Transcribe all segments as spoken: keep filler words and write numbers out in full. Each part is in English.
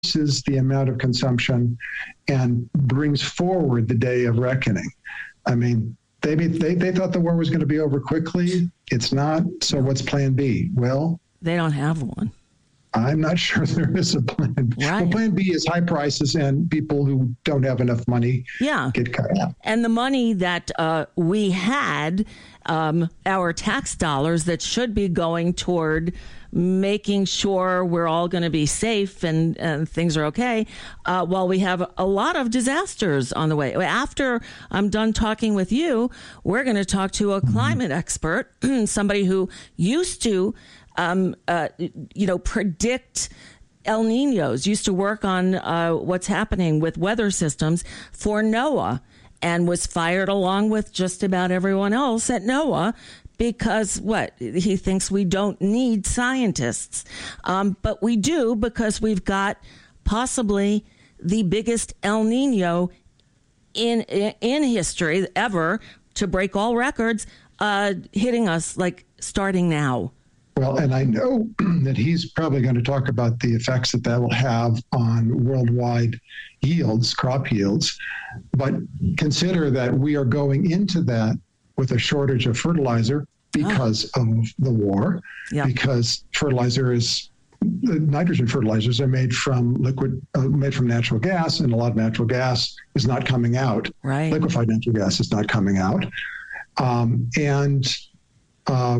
reduces the amount of consumption and brings forward the day of reckoning. I mean, they they, they thought the war was going to be over quickly. It's not. So what's plan B? Well, they don't have one. I'm not sure there is a plan B. Right. Well, plan B is high prices and people who don't have enough money yeah. get cut out. And the money that uh, we had, um, our tax dollars that should be going toward making sure we're all going to be safe and, and things are okay, uh, while we have a lot of disasters on the way. After I'm done talking with you, we're going to talk to a climate expert, somebody who used to Um, uh, you know, predict El Niños, used to work on uh, what's happening with weather systems for NOAA, and was fired along with just about everyone else at NOAA because what? He thinks we don't need scientists. Um, but we do, because we've got possibly the biggest El Nino in, in, in history ever, to break all records, uh, hitting us like starting now. Well, and I know that he's probably going to talk about the effects that that will have on worldwide yields, crop yields. But consider that we are going into that with a shortage of fertilizer because oh. of the war, yeah. because fertilizer is, the nitrogen fertilizers are made from liquid, uh, made from natural gas, and a lot of natural gas is not coming out. Right. Liquefied natural gas is not coming out. Um, and, uh,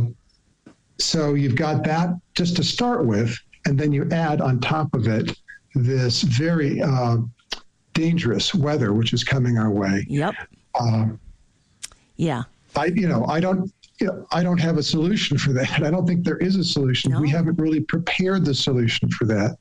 So you've got that just to start with, and then you add on top of it this very uh, dangerous weather, which is coming our way. Yep. Uh, yeah. I, you know, I don't, you know, I don't have a solution for that. I don't think there is a solution. No. We haven't really prepared the solution for that,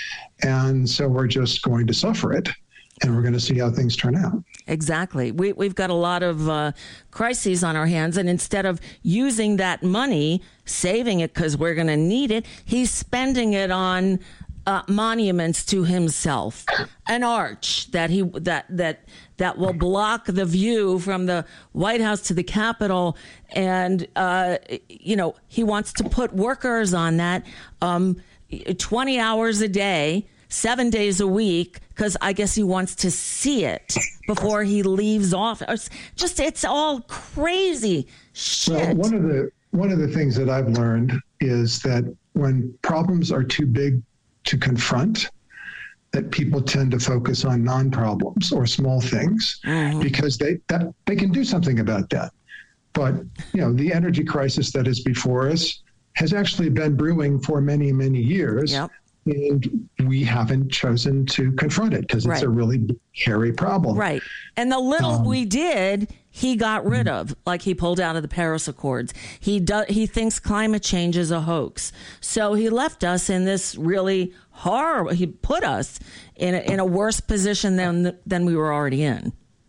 and so we're just going to suffer it, and we're going to see how things turn out. Exactly. We, we've got a lot of uh, crises on our hands, and instead of using that money, saving it because we're going to need it, he's spending it on uh, monuments to himself, an arch that he that that that will block the view from the White House to the Capitol, and uh, you know, he wants to put workers on that um, twenty hours a day, seven days a week, because I guess he wants to see it before he leaves office. Just, it's all crazy shit. Well, one of the one of the things that I've learned is that when problems are too big to confront, that people tend to focus on non-problems or small things mm-hmm. because they that they can do something about that. But you know, the energy crisis that is before us has actually been brewing for many, many years. Yep. And we haven't chosen to confront it because it's right. a really hairy problem. Right. And the little um, we did, he got rid of, like he pulled out of the Paris Accords. He do, he thinks climate change is a hoax. So he left us in this really horrible, he put us in a, in a worse position than than we were already in.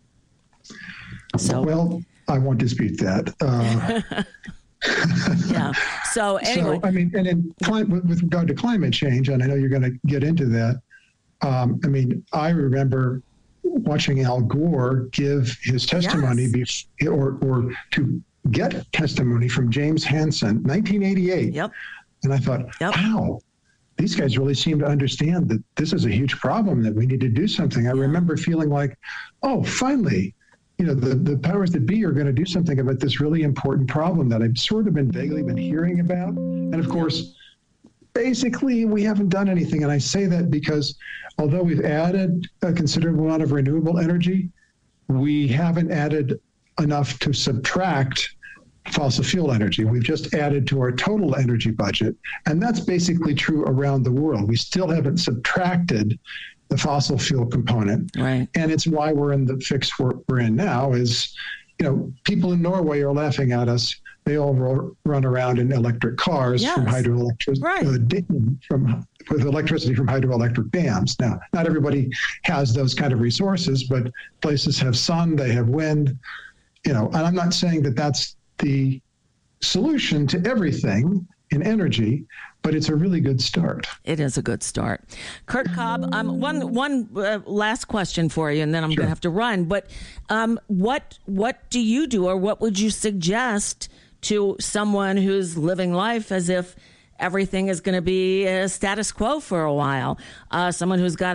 So Well, I won't dispute that. Uh, yeah. So anyway, so, I mean, and in climate, with, with regard to climate change, and I know you're going to get into that. Um, I mean, I remember watching Al Gore give his testimony, yes. be, or or to get testimony from James Hansen, nineteen eighty-eight. Yep. And I thought, yep. wow, these guys really seem to understand that this is a huge problem, that we need to do something. I yeah. remember feeling like, oh, finally. You know, the, the powers that be are going to do something about this really important problem that I've sort of been vaguely been hearing about. And of course, basically, we haven't done anything. And I say that because although we've added a considerable amount of renewable energy, we haven't added enough to subtract fossil fuel energy. We've just added to our total energy budget. And that's basically true around the world. We still haven't subtracted the fossil fuel component. Right. And it's why we're in the fix we're, we're in now is, you know, people in Norway are laughing at us. They all ro- run around in electric cars yes. from hydroelectric, right. uh, from with electricity from hydroelectric dams. Now, not everybody has those kind of resources, but places have sun, they have wind, you know, and I'm not saying that that's the solution to everything in energy, but it's a really good start. It is a good start. Kurt Cobb, um, one one uh, last question for you, and then I'm Sure. going to have to run. But um, what what do you do, or what would you suggest to someone who's living life as if everything is going to be uh, status quo for a while. Uh, someone who's got